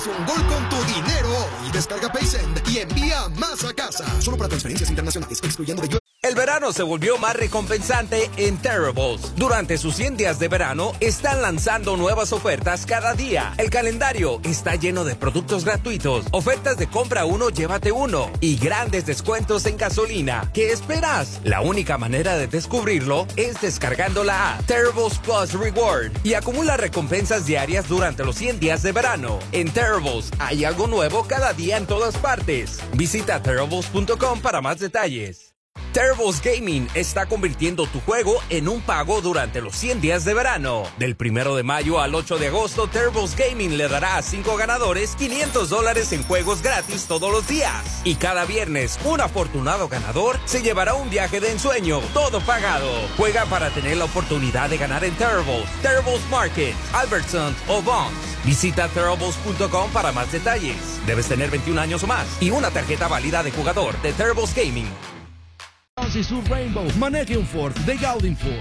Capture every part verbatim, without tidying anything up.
Haz un gol con tu dinero y descarga PaySend y envía más a casa. Solo para transferencias internacionales, excluyendo de... El verano se volvió más recompensante en Terribles. Durante sus cien días de verano, están lanzando nuevas ofertas cada día. El calendario está lleno de productos gratuitos, ofertas de compra uno, llévate uno y grandes descuentos en gasolina. ¿Qué esperas? La única manera de descubrirlo es descargando la app Terribles Plus Reward y acumula recompensas diarias durante los cien días de verano. En Terribles hay algo nuevo cada día en todas partes. Visita terribles punto com para más detalles. Terribles Gaming está convirtiendo tu juego en un pago durante los cien días de verano. Del primero de mayo al ocho de agosto, Terribles Gaming le dará a cinco ganadores quinientos dólares en juegos gratis todos los días. Y cada viernes, un afortunado ganador se llevará un viaje de ensueño, todo pagado. Juega para tener la oportunidad de ganar en Terribles, Terribles Market, Albertsons o Bonds. Visita terribles punto com para más detalles. Debes tener veintiún años o más y una tarjeta válida de jugador de Terribles Gaming. Y su Rainbow, maneje un Ford de Gaudin Ford.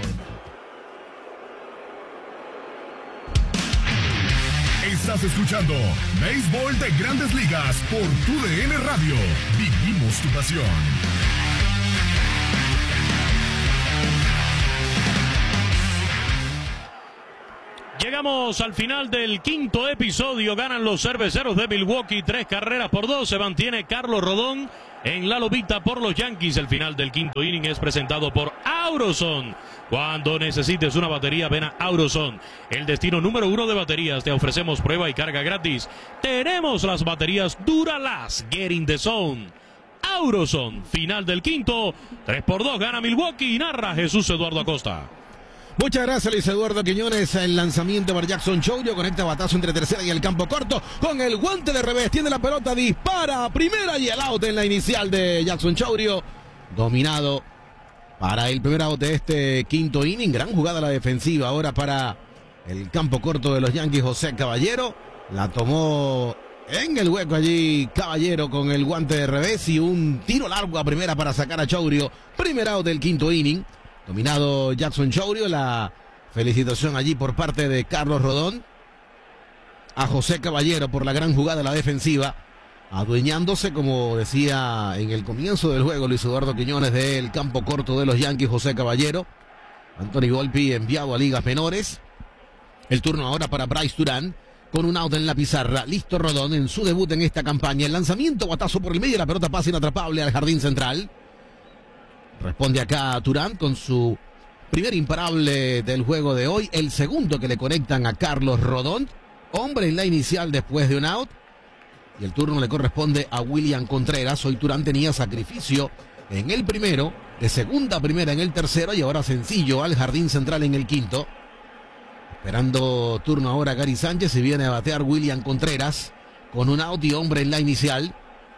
Estás escuchando Béisbol de Grandes Ligas por tu D N Radio. Vivimos tu pasión. Llegamos al final del quinto episodio. Ganan los cerveceros de Milwaukee tres carreras por dos. Se mantiene Carlos Rodón en la lomita por los Yankees. El final del quinto inning es presentado por Auroson. Cuando necesites una batería, ven a Auroson, el destino número uno de baterías. Te ofrecemos prueba y carga gratis. Tenemos las baterías Duralast. Get in the zone. Auroson, final del quinto. tres por dos gana Milwaukee y narra Jesús Eduardo Acosta. Muchas gracias, Luis Eduardo Quiñones. El lanzamiento para Jackson Chourio. Conecta batazo entre tercera y el campo corto. Con el guante de revés. Tiene la pelota. Dispara. Primera y el out en la inicial de Jackson Chourio. Dominado para el primer out de este quinto inning. Gran jugada la defensiva. Ahora para el campo corto de los Yankees, José Caballero. La tomó en el hueco allí Caballero con el guante de revés. Y un tiro largo a primera para sacar a Chourio. Primer out del quinto inning. Dominado Jackson Chourio. La felicitación allí por parte de Carlos Rodón a José Caballero por la gran jugada de la defensiva, adueñándose, como decía en el comienzo del juego Luis Eduardo Quiñones, del campo corto de los Yankees, José Caballero. Anthony Volpi enviado a ligas menores. El turno ahora para Bryce Durán, con un out en la pizarra. Listo Rodón en su debut en esta campaña. El lanzamiento, batazo por el medio, la pelota pasa inatrapable al jardín central. Responde acá Durán con su primer imparable del juego de hoy. El segundo que le conectan a Carlos Rodón. Hombre en la inicial después de un out. Y el turno le corresponde a William Contreras. Hoy Durán tenía sacrificio en el primero, de segunda a primera en el tercero y ahora sencillo al jardín central en el quinto. Esperando turno ahora Gary Sánchez y viene a batear William Contreras con un out y hombre en la inicial.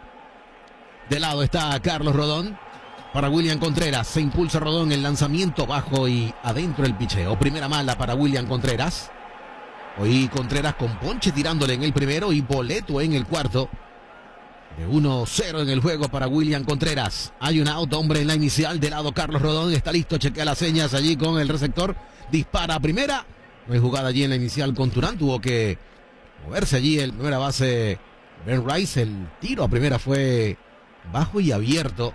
De lado está Carlos Rodón. Para William Contreras, se impulsa Rodón, el lanzamiento bajo y adentro el picheo. Primera mala para William Contreras. Hoy Contreras con ponche tirándole en el primero y boleto en el cuarto. De uno cero en el juego para William Contreras. Hay un out, hombre en la inicial. De lado Carlos Rodón, está listo, chequea las señas allí con el receptor. Dispara a primera. No hay jugada allí en la inicial con Durán. Tuvo que moverse allí el primera base Ben Rice. El tiro a primera fue bajo y abierto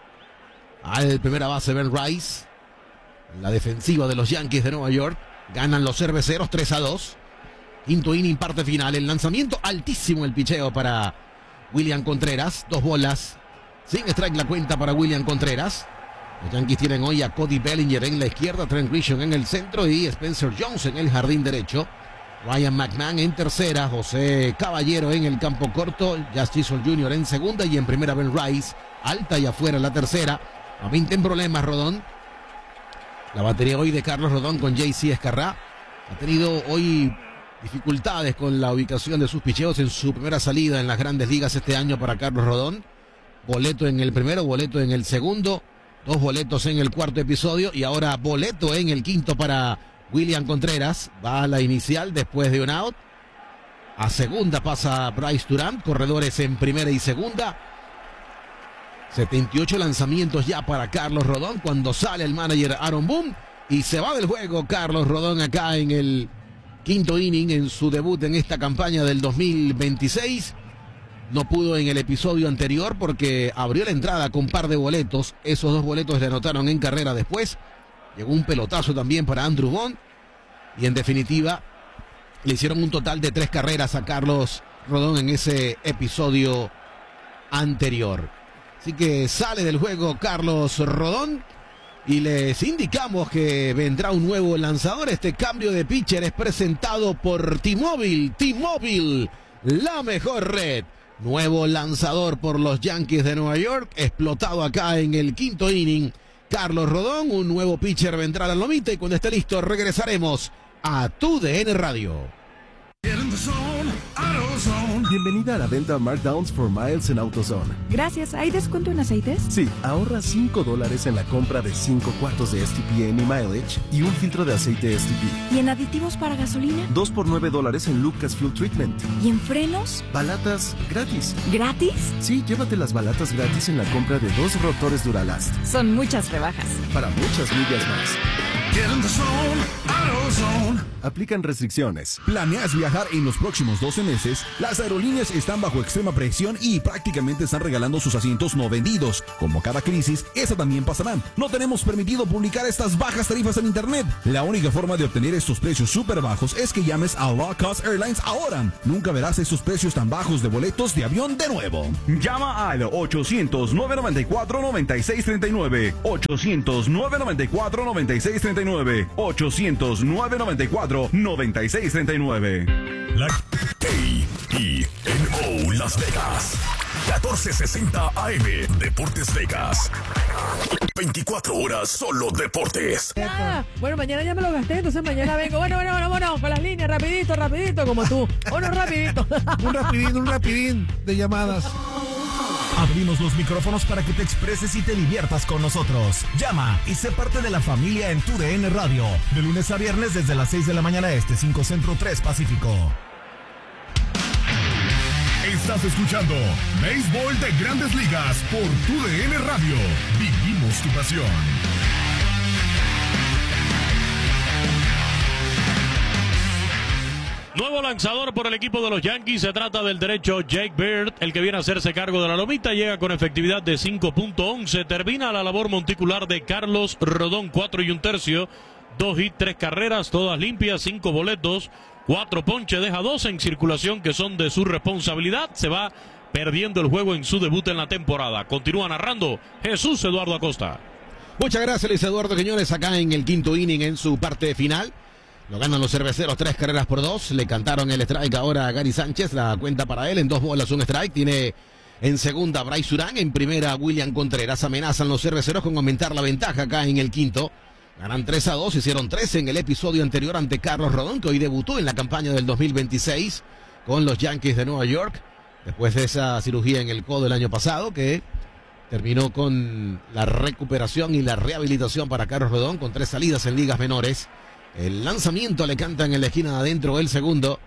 al primera base Ben Rice. La defensiva de los Yankees de Nueva York. Ganan los cerveceros tres a dos. Quinto inning, parte final. El lanzamiento altísimo, el picheo para William Contreras. Dos bolas. Sin strike la cuenta para William Contreras. Los Yankees tienen hoy a Cody Bellinger en la izquierda, Trent Grisham en el centro y Spencer Jones en el jardín derecho. Ryan McMahon en tercera, José Caballero en el campo corto, Jazz Chisholm junior en segunda y en primera Ben Rice. Alta y afuera la tercera. A veinte en problemas Rodón. La batería hoy de Carlos Rodón con J C Escarrá. Ha tenido hoy dificultades con la ubicación de sus picheos en su primera salida en las grandes ligas este año para Carlos Rodón. Boleto en el primero, boleto en el segundo, dos boletos en el cuarto episodio y ahora boleto en el quinto para William Contreras. Va a la inicial después de un out. A segunda pasa Bryce Durán, corredores en primera y segunda. setenta y ocho lanzamientos ya para Carlos Rodón cuando sale el manager Aaron Boone y se va del juego Carlos Rodón acá en el quinto inning en su debut en esta campaña del dos mil veintiséis. No pudo en el episodio anterior porque abrió la entrada con par de boletos. Esos dos boletos le anotaron en carrera después. Llegó un pelotazo también para Andrew Vaughn. Y en definitiva, le hicieron un total de tres carreras a Carlos Rodón en ese episodio anterior. Así que sale del juego Carlos Rodón. Y les indicamos que vendrá un nuevo lanzador. Este cambio de pitcher es presentado por T-Mobile. T-Mobile, la mejor red. Nuevo lanzador por los Yankees de Nueva York. Explotado acá en el quinto inning. Carlos Rodón, un nuevo pitcher vendrá a la lomita. Y cuando esté listo regresaremos a Tu D N Radio. Bienvenida a la venta Markdowns for Miles en AutoZone. Gracias. ¿Hay descuento en aceites? Sí, ahorra cinco dólares en la compra de cinco cuartos de S T P Any Mileage y un filtro de aceite S T P. ¿Y en aditivos para gasolina? dos por nueve dólares en Lucas Fuel Treatment. ¿Y en frenos? Balatas gratis. ¿Gratis? Sí, llévate las balatas gratis en la compra de dos rotores Duralast. Son muchas rebajas. Para muchas millas más. Get in the zone, AutoZone. Aplican restricciones. ¿Planeas viajar en los próximos doce meses? Las aerolíneas están bajo extrema presión y prácticamente están regalando sus asientos no vendidos. Como cada crisis, esa también pasará. No tenemos permitido publicar estas bajas tarifas en internet. La única forma de obtener estos precios súper bajos es que llames a Low Cost Airlines ahora. Nunca verás estos precios tan bajos de boletos de avión de nuevo. Llama al ochocientos, nueve noventa y cuatro, noventa y seis treinta y nueve. ochocientos, nueve noventa y cuatro, noventa y seis treinta y nueve. ochocientos, nueve noventa y cuatro, noventa y seis treinta y nueve. La K I N O Las Vegas. catorce sesenta A M Deportes Vegas. veinticuatro horas solo deportes. Ah, bueno, mañana ya me lo gasté, entonces mañana vengo. Bueno, bueno, bueno, bueno, con las líneas, rapidito, rapidito, como tú. Bueno, rapidito. Un rapidín, un rapidín de llamadas. Abrimos los micrófonos para que te expreses y te diviertas con nosotros. Llama y sé parte de la familia en Tu D N Radio. De lunes a viernes desde las seis de la mañana este, cinco Centro, tres Pacífico. Estás escuchando Béisbol de Grandes Ligas por Tu D N Radio. Vivimos tu pasión. Nuevo lanzador por el equipo de los Yankees. Se trata del derecho Jake Bird, el que viene a hacerse cargo de la lomita. Llega con efectividad de cinco punto once. Termina la labor monticular de Carlos Rodón. Cuatro y un tercio. Dos hits, tres carreras, todas limpias, cinco boletos, cuatro ponches. Deja dos en circulación que son de su responsabilidad. Se va perdiendo el juego en su debut en la temporada. Continúa narrando Jesús Eduardo Acosta. Muchas gracias, Luis Eduardo Quiñones, acá en el quinto inning en su parte final. Lo ganan los cerveceros, tres carreras por dos. Le cantaron el strike ahora a Gary Sánchez. La cuenta para él en dos bolas, un strike. Tiene en segunda Bryce Urán. En primera William Contreras. Amenazan los cerveceros con aumentar la ventaja acá en el quinto. Ganan tres a dos. Hicieron tres en el episodio anterior ante Carlos Rodón, que hoy debutó en la campaña del dos mil veintiséis con los Yankees de Nueva York. Después de esa cirugía en el codo el año pasado, que terminó con la recuperación y la rehabilitación para Carlos Rodón con tres salidas en ligas menores. El lanzamiento le cantan en la esquina de adentro el segundo.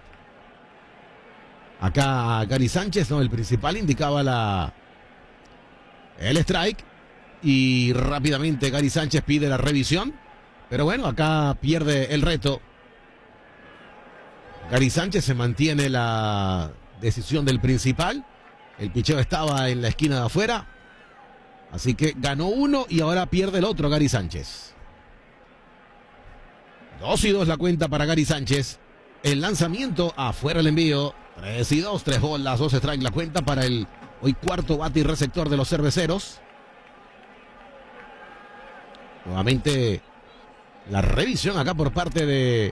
Acá Gary Sánchez, no, el principal indicaba la el strike. Y rápidamente Gary Sánchez pide la revisión. Pero bueno, acá pierde el reto. Gary Sánchez, se mantiene la decisión del principal. El picheo estaba en la esquina de afuera. Así que ganó uno y ahora pierde el otro Gary Sánchez. Dos y dos la cuenta para Gary Sánchez. El lanzamiento, afuera el envío. Tres y dos, tres bolas, dos strike la cuenta para el hoy cuarto bate y receptor de los cerveceros. Nuevamente la revisión acá por parte de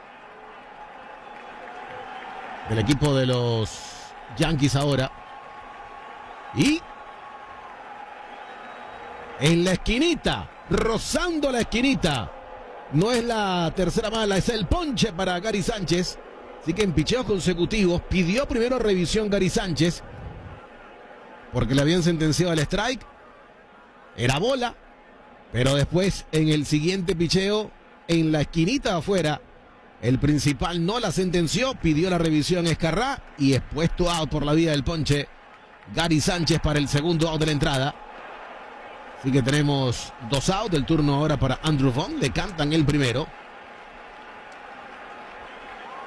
del equipo de los Yankees ahora. Y en la esquinita, rozando la esquinita. No es la tercera mala, es el ponche para Gary Sánchez. Así que en picheos consecutivos pidió primero revisión Gary Sánchez, porque le habían sentenciado el strike. Era bola. Pero después en el siguiente picheo, en la esquinita de afuera, el principal no la sentenció, pidió la revisión Escarrá y es puesto out por la vía del ponche Gary Sánchez para el segundo out de la entrada. Así que tenemos dos outs, del turno ahora para Andrew Vaughn. Le cantan el primero.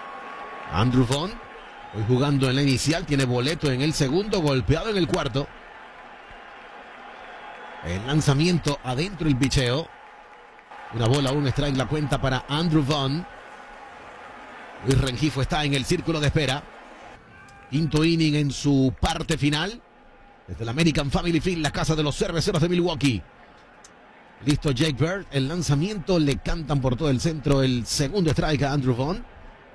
Andrew Vaughn, hoy jugando en la inicial, tiene boleto en el segundo, golpeado en el cuarto. El lanzamiento adentro, el picheo. Una bola, un strike, la cuenta para Andrew Vaughn. Luis Rengifo está en el círculo de espera. Quinto inning en su parte final. Desde el American Family Field, la casa de los cerveceros de Milwaukee. Listo Jake Bird, el lanzamiento, le cantan por todo el centro el segundo strike a Andrew Vaughn.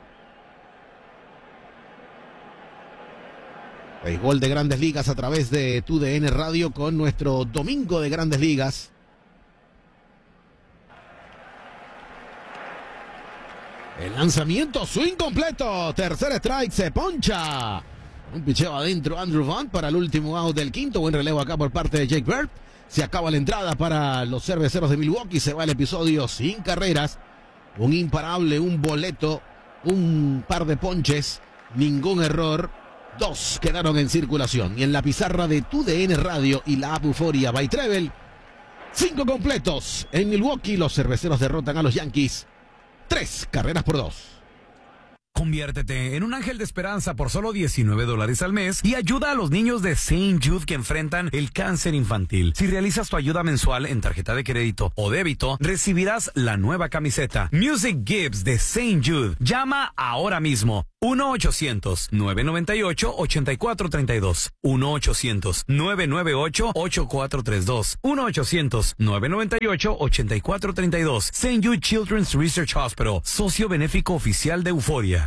Béisbol de Grandes Ligas a través de Tu D N Radio con nuestro Domingo de Grandes Ligas. El lanzamiento, swing completo, tercer strike, se poncha. Un picheo adentro, Andrew Vaughn para el último out del quinto. Buen relevo acá por parte de Jake Bird. Se acaba la entrada para los cerveceros de Milwaukee. Se va el episodio sin carreras. Un imparable, un boleto, un par de ponches, ningún error. Dos quedaron en circulación. Y en la pizarra de Tu D N Radio y la app Euforia by Treble, cinco completos. En Milwaukee los cerveceros derrotan a los Yankees. Tres carreras por dos. Conviértete en un ángel de esperanza por solo diecinueve dólares al mes y ayuda a los niños de Saint Jude que enfrentan el cáncer infantil. Si realizas tu ayuda mensual en tarjeta de crédito o débito, recibirás la nueva camiseta Music Gives de Saint Jude. Llama ahora mismo. uno ochocientos, nueve noventa y ocho, ochenta y cuatro treinta y dos. uno ochocientos, nueve noventa y ocho, ochenta y cuatro treinta y dos. uno ochocientos, nueve noventa y ocho, ochenta y cuatro treinta y dos. Saint Jude Children's Research Hospital, socio benéfico oficial de Euforia.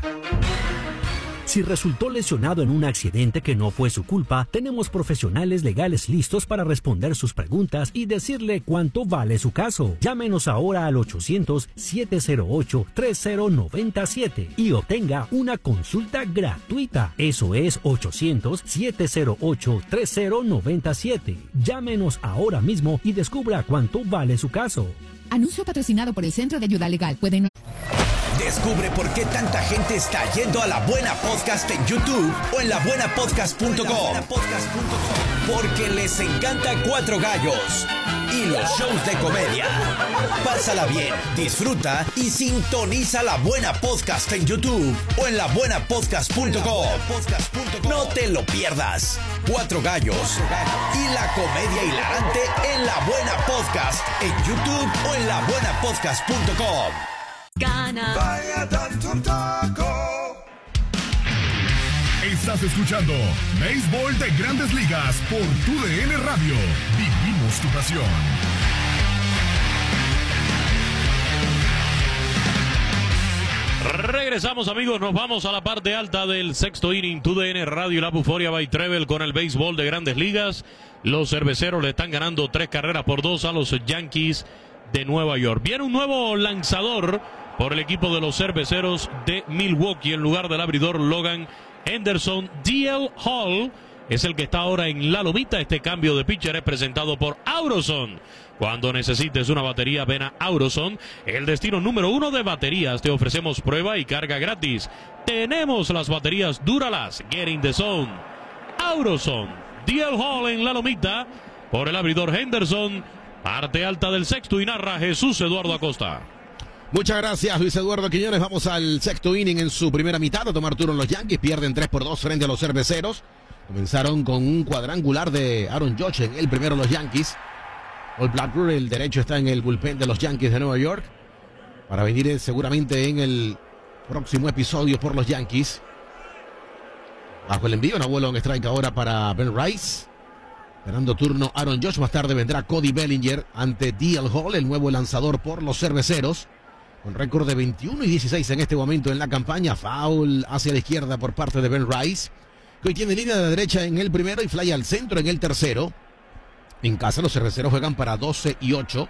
Si resultó lesionado en un accidente que no fue su culpa, tenemos profesionales legales listos para responder sus preguntas y decirle cuánto vale su caso. Llámenos ahora al ochocientos, siete cero ocho, tres cero nueve siete y obtenga una consulta gratuita. Eso es ochocientos, siete cero ocho, tres cero nueve siete. Llámenos ahora mismo y descubra cuánto vale su caso. Anuncio patrocinado por el Centro de Ayuda Legal. Pueden... Descubre por qué tanta gente está yendo a La Buena Podcast en YouTube o en la buena podcast punto com. Porque les encanta Cuatro Gallos y los shows de comedia. Pásala bien, disfruta y sintoniza La Buena Podcast en YouTube o en la buena podcast punto com. No te lo pierdas. Cuatro Gallos y la comedia hilarante en La Buena Podcast en YouTube o en la buena podcast punto com. Gana. Vaya tanto taco. Estás escuchando Béisbol de Grandes Ligas por Tu D N Radio. Vivimos tu pasión. Regresamos, amigos, nos vamos a la parte alta del sexto inning. Tu D N Radio y la Euforia by Treble con el béisbol de Grandes Ligas. Los cerveceros le están ganando tres carreras por dos a los Yankees de Nueva York. Viene un nuevo lanzador por el equipo de los cerveceros de Milwaukee. En lugar del abridor Logan Henderson, D L Hall es el que está ahora en la lomita. Este cambio de pitcher es presentado por Auroson. Cuando necesites una batería, ven a Auroson, el destino número uno de baterías. Te ofrecemos prueba y carga gratis. Tenemos las baterías Duralast, Get in the Zone. Auroson, D L Hall en la lomita por el abridor Henderson. Parte alta del sexto y narra Jesús Eduardo Acosta. Muchas gracias, Luis Eduardo Quiñones. Vamos al sexto inning en su primera mitad. A tomar turno los Yankees. Pierden tres por dos frente a los cerveceros. Comenzaron con un cuadrangular de Aaron Judge en el primero los Yankees. Paul Blackburn, el derecho, está en el bullpen de los Yankees de Nueva York. Para venir seguramente en el próximo episodio por los Yankees. Bajo el envío, una bola on strike ahora para Ben Rice. Esperando turno Aaron Judge. Más tarde vendrá Cody Bellinger ante D L Hall, el nuevo lanzador por los cerveceros. Con récord de veintiuno y dieciséis en este momento en la campaña. Foul hacia la izquierda por parte de Ben Rice, que hoy tiene línea de derecha en el primero y fly al centro en el tercero. En casa los cerveceros juegan para doce y ocho.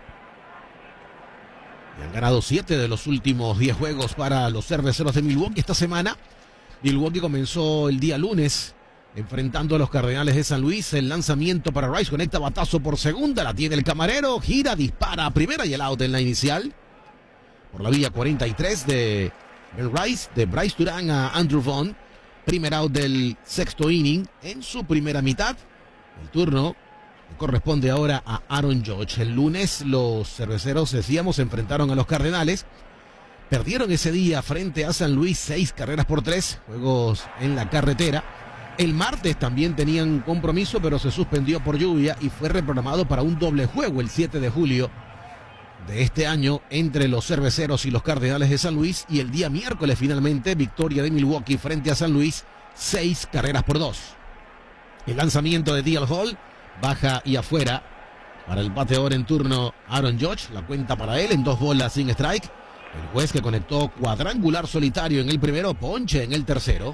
Y han ganado siete de los últimos diez juegos para los cerveceros de Milwaukee esta semana. Milwaukee comenzó el día lunes enfrentando a los Cardenales de San Luis. El lanzamiento para Rice, conecta batazo por segunda, la tiene el camarero, gira, dispara a primera y el out en la inicial. Por la vía cuarenta y tres de Ben Rice, de Bryce Durán a Andrew Vaughn. Primer out del sexto inning en su primera mitad. El turno corresponde ahora a Aaron Judge. El lunes los cerveceros, decíamos, se enfrentaron a los Cardenales. Perdieron ese día frente a San Luis seis carreras por tres, juegos en la carretera. El martes también tenían compromiso, pero se suspendió por lluvia y fue reprogramado para un doble juego el siete de julio de este año entre los Cerveceros y los Cardenales de San Luis. Y el día miércoles finalmente victoria de Milwaukee frente a San Luis, seis carreras por dos. El lanzamiento de D L Hall, baja y afuera para el bateador en turno Aaron Judge. La cuenta para él en dos bolas sin strike. El juez que conectó cuadrangular solitario en el primero, ponche en el tercero.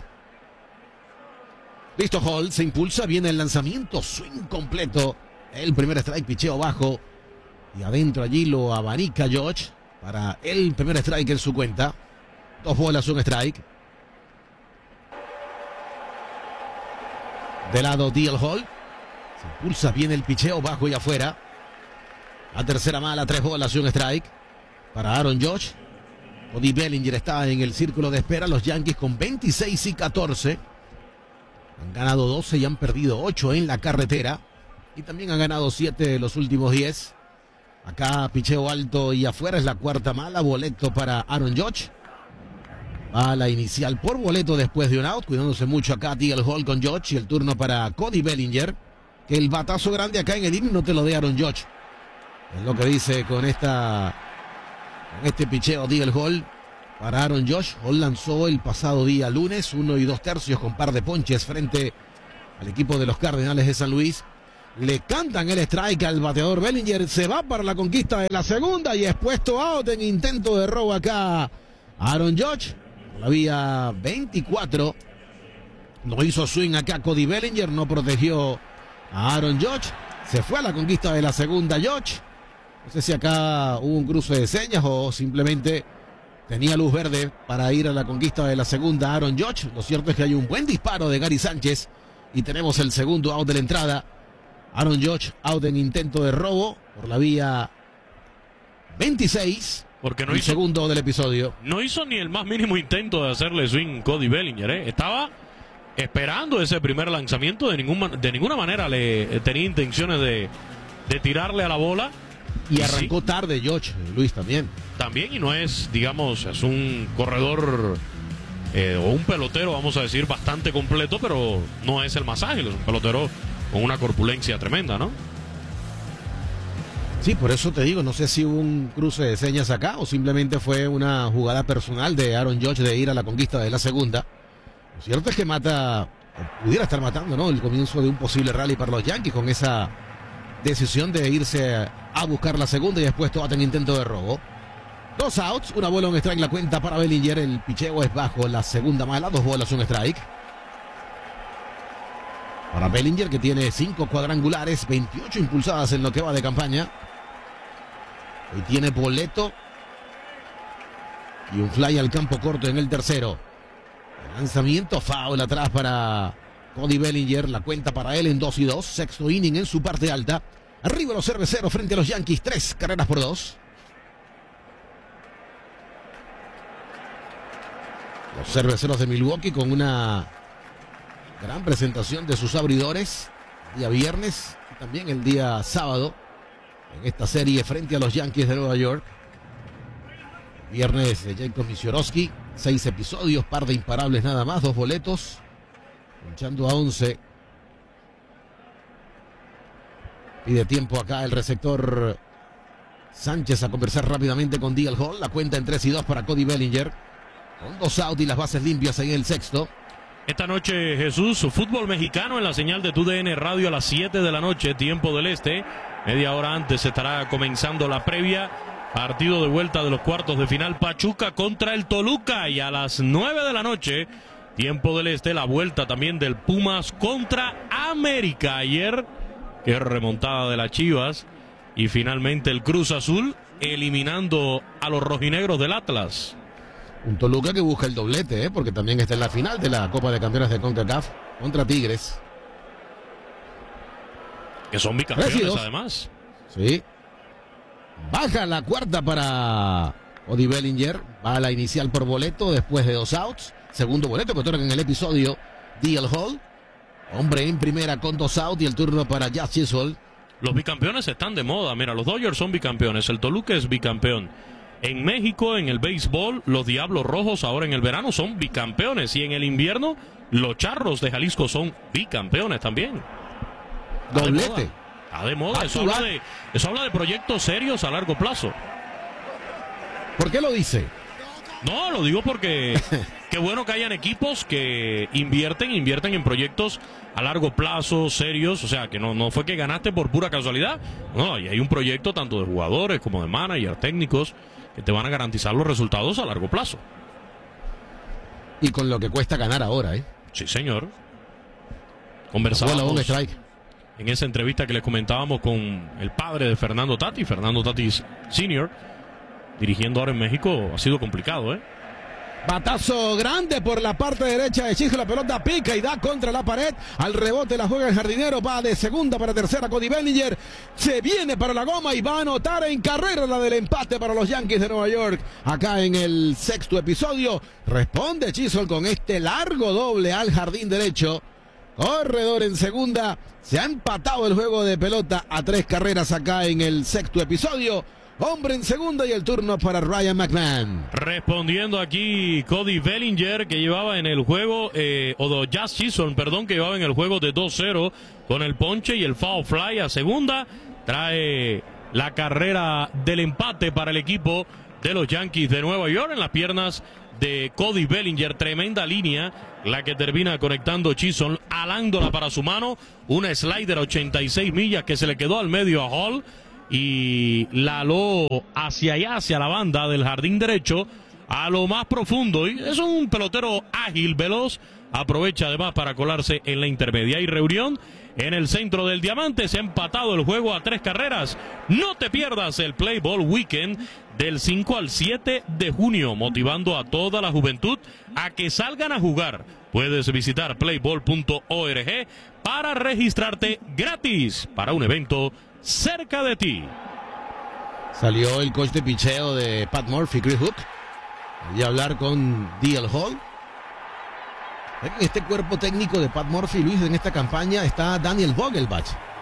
Listo Hall, se impulsa, viene el lanzamiento, swing completo. El primer strike, picheo bajo. Y adentro allí lo abanica Judge para el primer strike en su cuenta. Dos bolas, un strike. De lado D L Hall. Se impulsa, viene el picheo bajo y afuera. A tercera mala, tres bolas y un strike para Aaron Judge. Cody Bellinger está en el círculo de espera. Los Yankees con veintiséis y catorce. Han ganado doce y han perdido ocho en la carretera. Y también han ganado siete de los últimos diez. Acá picheo alto y afuera es la cuarta mala. Boleto para Aaron Judge. Va la inicial por boleto después de un out. Cuidándose mucho acá D L Hall con Judge. Y el turno para Cody Bellinger. Que el batazo grande acá en el inning no te lo dé Aaron Judge. Es lo que dice con esta... Con este picheo D L Hall para Aaron Judge. Hall lanzó el pasado día lunes, uno y dos tercios con par de ponches frente al equipo de los Cardenales de San Luis. Le cantan el strike al bateador Bellinger. Se va para la conquista de la segunda y es puesto out en intento de robo acá Aaron Judge. Por la vía veinticuatro. No hizo swing acá Cody Bellinger. No protegió a Aaron Judge. Se fue a la conquista de la segunda Judge. No sé si acá hubo un cruce de señas o simplemente tenía luz verde para ir a la conquista de la segunda Aaron Judge. Lo cierto es que hay un buen disparo de Gary Sánchez y tenemos el segundo out de la entrada. Aaron Judge out en intento de robo por la vía veintiséis. Porque no el hizo, segundo del episodio. No hizo ni el más mínimo intento de hacerle swing Cody Bellinger. ¿eh? Estaba esperando ese primer lanzamiento. De, ningún, de ninguna manera le tenía intenciones de, de tirarle a la bola. Y arrancó sí. tarde Judge, Luis, también. También, y no es, digamos, es un corredor eh, o un pelotero, vamos a decir, bastante completo, pero no es el más ágil, es un pelotero con una corpulencia tremenda, ¿no? Sí, por eso te digo, no sé si hubo un cruce de señas acá o simplemente fue una jugada personal de Aaron Judge de ir a la conquista de la segunda. Lo cierto es que mata, o pudiera estar matando, ¿no? El comienzo de un posible rally para los Yankees con esa decisión de irse a buscar la segunda y después todo en intento de robo. Dos outs, una bola, un strike la cuenta para Bellinger. El picheo es bajo la segunda mala, dos bolas, un strike. Para Bellinger, que tiene cinco cuadrangulares, veintiocho impulsadas en lo que va de campaña. Hoy tiene boleto y un fly al campo corto en el tercero. El lanzamiento, foul atrás para Cody Bellinger, la cuenta para él en dos y dos. Sexto inning en su parte alta. Arriba los Cerveceros frente a los Yankees, tres carreras por dos. Los Cerveceros de Milwaukee con una gran presentación de sus abridores el día viernes y también el día sábado en esta serie frente a los Yankees de Nueva York. Viernes de Jacob Misiorowski, seis episodios, par de imparables nada más, dos boletos, luchando a once. Pide tiempo acá el receptor Sánchez a conversar rápidamente con D L Hall. La cuenta en tres y dos para Cody Bellinger. Con dos out y las bases limpias en el sexto. Esta noche, Jesús, fútbol mexicano en la señal de T U D N Radio a las siete de la noche, tiempo del este. Media hora antes estará comenzando la previa. Partido de vuelta de los cuartos de final, Pachuca contra el Toluca. Y a las nueve de la noche, tiempo del este, la vuelta también del Pumas contra América. Ayer, qué remontada de las Chivas. Y finalmente el Cruz Azul eliminando a los rojinegros del Atlas. Un Toluca que busca el doblete, ¿eh? Porque también está en la final de la Copa de Campeones de CONCACAF contra Tigres. Que son bicampeones además. Sí. Baja la cuarta para Cody Bellinger. Va a la inicial por boleto después de dos outs. Segundo boleto que otorga en el episodio D L Hall. Hombre en primera con dos outs y el turno para Jazz Chisholm. Los bicampeones están de moda. Mira, los Dodgers son bicampeones. El Toluca es bicampeón. En México, en el béisbol, los Diablos Rojos ahora en el verano son bicampeones. Y en el invierno, los Charros de Jalisco son bicampeones también. Doblete. Está de moda. Eso habla de, eso habla de proyectos serios a largo plazo. ¿Por qué lo dice? No, lo digo porque qué bueno que hayan equipos que invierten, invierten en proyectos a largo plazo, serios. O sea, que no, no fue que ganaste por pura casualidad. No, y hay un proyecto tanto de jugadores como de managers, técnicos, que te van a garantizar los resultados a largo plazo. Y con lo que cuesta ganar ahora, ¿eh? Sí, señor. Conversábamos en esa entrevista que les comentábamos con el padre de Fernando Tatis, Fernando Tatis senior, dirigiendo ahora en México. Ha sido complicado, ¿eh? Batazo grande por la parte derecha de Chisholm. La pelota pica y da contra la pared. Al rebote la juega el jardinero. Va de segunda para tercera Cody Bellinger. Se viene para la goma y va a anotar en carrera la del empate para los Yankees de Nueva York. Acá en el sexto episodio. Responde Chisholm con este largo doble al jardín derecho. Corredor en segunda. Se ha empatado el juego de pelota a tres carreras acá en el sexto episodio. Hombre en segunda y el turno para Ryan McMahon. Respondiendo aquí Cody Bellinger, que llevaba en el juego, eh, o de Jazz Chisholm, perdón, que llevaba en el juego de dos cero con el ponche y el foul fly a segunda. Trae la carrera del empate para el equipo de los Yankees de Nueva York en las piernas de Cody Bellinger. Tremenda línea la que termina conectando Chisholm, alándola para su mano. Una slider a ochenta y seis millas que se le quedó al medio a Hall. Y la aló hacia allá, hacia la banda del jardín derecho, a lo más profundo. Y es un pelotero ágil, veloz. Aprovecha además para colarse en la intermedia. Y reunión en el centro del diamante. Se ha empatado el juego a tres carreras. No te pierdas el Play Ball Weekend del cinco al siete de junio, motivando a toda la juventud a que salgan a jugar. Puedes visitar play ball punto org para registrarte gratis para un evento cerca de ti. Salió el coach de picheo de Pat Murphy, Chris Hook, y hablar con D L Hall. En este cuerpo técnico de Pat Murphy, Luis, en esta campaña está Daniel Vogelbach.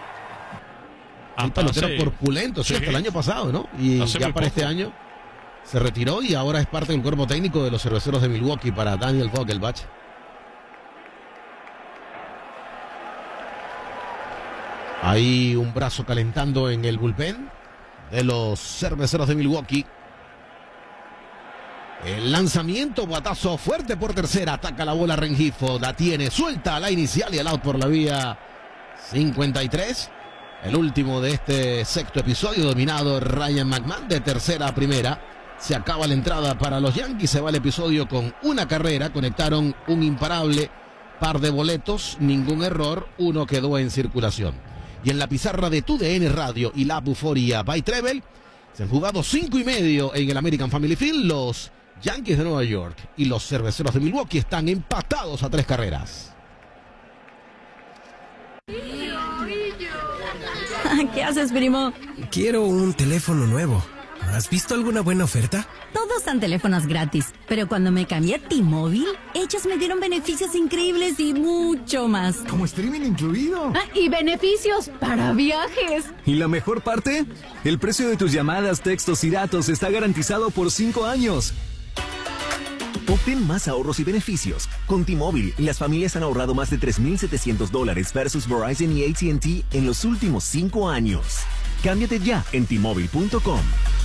Un pelotero corpulento, sí, hasta el año pasado, ¿no? Y ya para este año se retiró y ahora es parte del cuerpo técnico de los Cerveceros de Milwaukee para Daniel Vogelbach. Hay un brazo calentando en el bullpen de los Cerveceros de Milwaukee. El lanzamiento, batazo fuerte por tercera. Ataca la bola Rengifo. La tiene, suelta a la inicial y el out por la vía cincuenta y tres. El último de este sexto episodio, dominado Ryan McMahon de tercera a primera. Se acaba la entrada para los Yankees. Se va el episodio con una carrera. Conectaron un imparable, par de boletos, ningún error. Uno quedó en circulación. Y en la pizarra de Tu D N Radio y la Buforia by Treble, se han jugado cinco y medio en el American Family Field. Los Yankees de Nueva York y los Cerveceros de Milwaukee están empatados a tres carreras. ¿Qué haces, primo? Quiero un teléfono nuevo. ¿Has visto alguna buena oferta? Todos dan teléfonos gratis, pero cuando me cambié a T-Mobile, ellos me dieron beneficios increíbles y mucho más. ¿Como streaming incluido? Ah, y beneficios para viajes. ¿Y la mejor parte? El precio de tus llamadas, textos y datos está garantizado por cinco años. Obtén más ahorros y beneficios. Con T-Mobile, las familias han ahorrado más de tres mil setecientos dólares versus Verizon y A T and T en los últimos cinco años. Cámbiate ya en T Mobile punto com.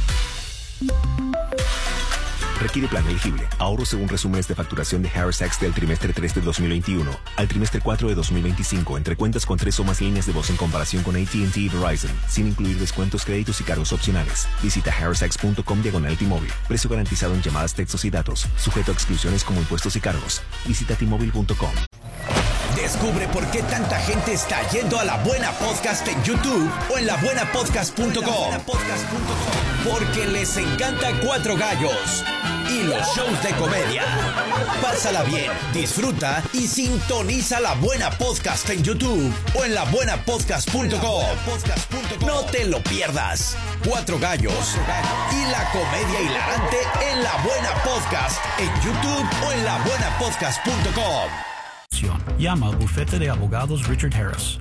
Requiere plan elegible. Ahorro según resúmenes de facturación de Harris X del trimestre tres de dos mil veintiuno al trimestre cuatro de dos mil veinticinco entre cuentas con tres o más líneas de voz en comparación con A T and T y Verizon, sin incluir descuentos, créditos y cargos opcionales. Visita harris x punto com diagonal T-Mobile. Precio garantizado en llamadas, textos y datos. Sujeto a exclusiones como impuestos y cargos. Visita T Mobile punto com. Descubre por qué tanta gente está yendo a La Buena Podcast en YouTube o en la buena podcast punto com. Porque les encanta Cuatro Gallos y los shows de comedia. Pásala bien, disfruta y sintoniza La Buena Podcast en YouTube o en la buena podcast punto com. No te lo pierdas. Cuatro Gallos y la comedia hilarante en La Buena Podcast en YouTube o en la buena podcast punto com. Llama al bufete de abogados Richard Harris.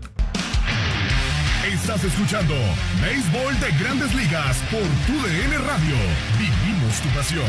Estás escuchando Béisbol de Grandes Ligas por Tu D N Radio. Vivimos tu pasión.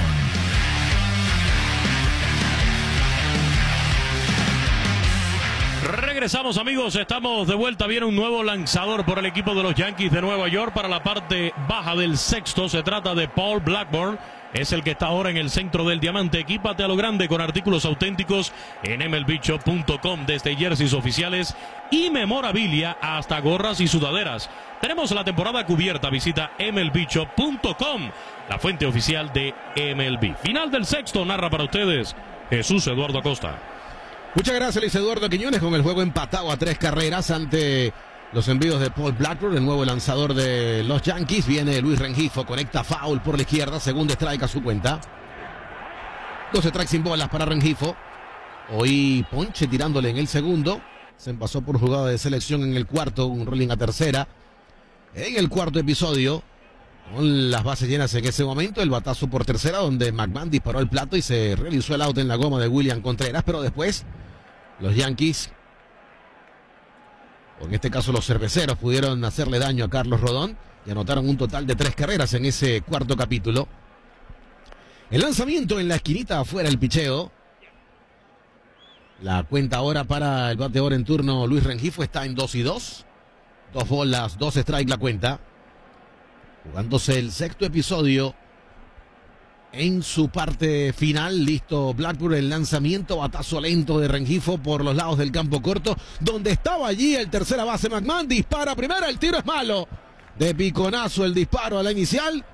Regresamos, amigos, estamos de vuelta. Viene un nuevo lanzador por el equipo de los Yankees de Nueva York para la parte baja del sexto. Se trata de Paul Blackburn. Es el que está ahora en el centro del diamante. Equípate a lo grande con artículos auténticos en M L B shop punto com. Desde jerseys oficiales y memorabilia hasta gorras y sudaderas. Tenemos la temporada cubierta. Visita M L B shop punto com, la fuente oficial de M L B. Final del sexto, narra para ustedes Jesús Eduardo Acosta. Muchas gracias, Luis Eduardo Quiñones, con el juego empatado a tres carreras ante los envíos de Paul Blackburn, el nuevo lanzador de los Yankees. Viene Luis Rengifo, conecta foul por la izquierda, segundo strike a su cuenta. Dos strikes sin bolas para Rengifo. Hoy ponche tirándole en el segundo. Se pasó por jugada de selección en el cuarto, un rolling a tercera. En el cuarto episodio, con las bases llenas en ese momento, el batazo por tercera donde McMahon disparó el plato y se realizó el out en la goma de William Contreras, pero después los Yankees, o en este caso los cerveceros, pudieron hacerle daño a Carlos Rodón y anotaron un total de tres carreras en ese cuarto capítulo. El lanzamiento en la esquinita afuera, el picheo. La cuenta ahora para el bateador en turno Luis Rengifo está en dos y dos. Dos bolas, dos strikes la cuenta. Jugándose el sexto episodio en su parte final. Listo Blackburn, el lanzamiento, batazo lento de Rengifo por los lados del campo corto, donde estaba allí el tercera base McMahon. Dispara primera, el tiro es malo. De piconazo el disparo a la inicial.